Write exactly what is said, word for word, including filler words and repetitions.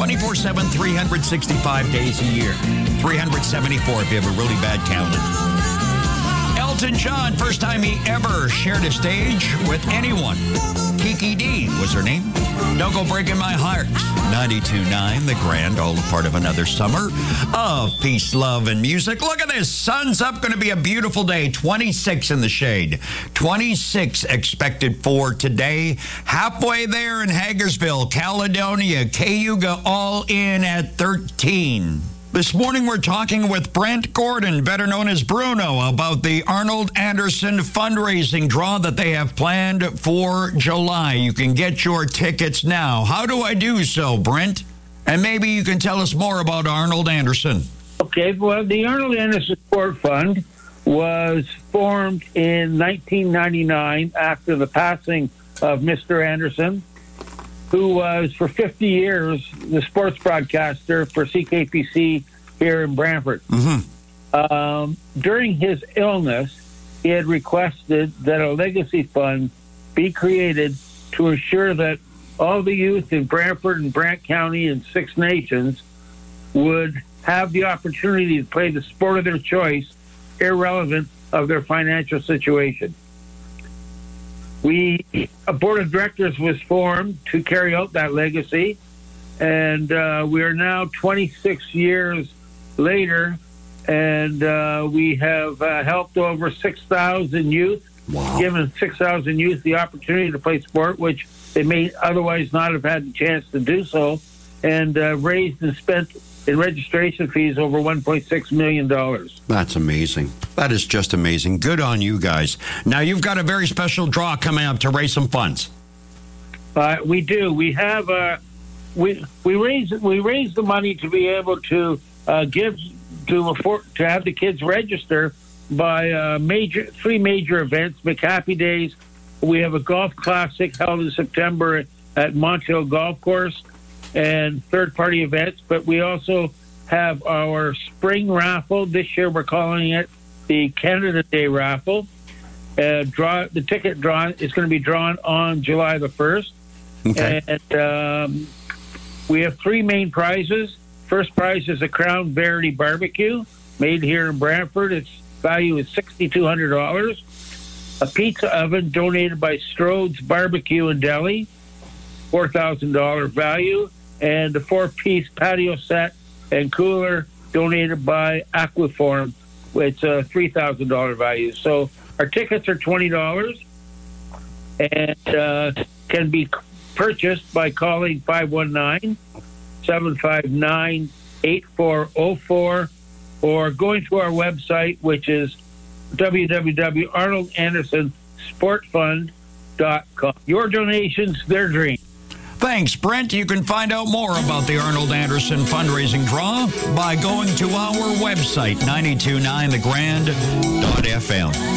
twenty-four seven, three hundred sixty-five days a year. three hundred seventy-four if you have a really bad calendar. Elton John, first time he ever shared a stage with anyone. Kiki D was her name. Don't Go Breaking My Heart. ninety-two point nine, The Grand, all part of another summer of peace, love, and music. Look at this. Sun's up. Going to be a beautiful day. twenty-six in the shade. twenty-six expected for today. Halfway there in Hagersville, Caledonia, Cayuga, all in at thirteen. This morning, we're talking with Brent Gordon, better known as Bruno, about the Arnold Anderson fundraising draw that they have planned for July. You can get your tickets now. How do I do so, Brent? And maybe you can tell us more about Arnold Anderson. Okay, well, the Arnold Anderson Sport Fund was formed in nineteen ninety-nine after the passing of Mister Anderson, who was for fifty years the sports broadcaster for C K P C here in Brantford. Mm-hmm. Um, during his illness, he had requested that a legacy fund be created to ensure that all the youth in Brantford and Brant County and Six Nations would have the opportunity to play the sport of their choice, irrelevant of their financial situation. We, a board of directors was formed to carry out that legacy, and uh, we are now twenty-six years later, and uh, we have uh, helped over six thousand youth, wow. given six thousand youth the opportunity to play sport, which they may otherwise not have had the chance to do so, and uh, raised and spent in registration fees over one point six million dollars. That's amazing. That is just amazing. Good on you guys. Now, you've got a very special draw coming up to raise some funds. Uh, we do. We have uh, we we raise we raise the money to be able to uh, give to afford, to have the kids register by uh, major three major events. McHappy Days. We have a golf classic held in September at Montreal Golf Course, and third-party events, but we also have our spring raffle. This year we're calling it the Canada Day Raffle. Uh, draw the ticket draw is going to be drawn on July the first. Okay. And um, we have three main prizes. First prize is a Crown Verity Barbecue made here in Brantford. Its value is six thousand two hundred dollars. A pizza oven donated by Strode's Barbecue and Deli, four thousand dollars value. And a four-piece patio set and cooler donated by Aquaform. It's a three thousand dollars value. So our tickets are twenty dollars and uh, can be purchased by calling five one nine, seven five nine, eight four zero four or going to our website, which is w w w dot arnold anderson sport fund dot com. Your donations, their dream. Thanks, Brent. You can find out more about the Arnold Anderson fundraising draw by going to our website, nine two nine the grand dot f m.